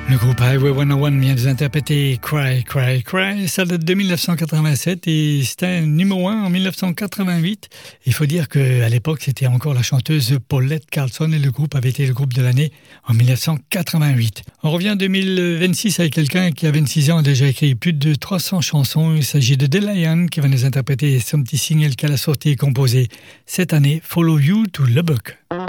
Le groupe Highway 101 vient de nous interpréter Cry, Cry, Cry. Ça date de 1987 et c'était un numéro 1 en 1988. Il faut dire qu'à l'époque, c'était encore la chanteuse Paulette Carlson et le groupe avait été le groupe de l'année en 1988. On revient en 2026 avec quelqu'un qui à 26 ans a déjà écrit plus de 300 chansons. Il s'agit de Delayan qui va nous interpréter son petit single qu'elle a sorti et composé cette année, Follow You to Lubbock.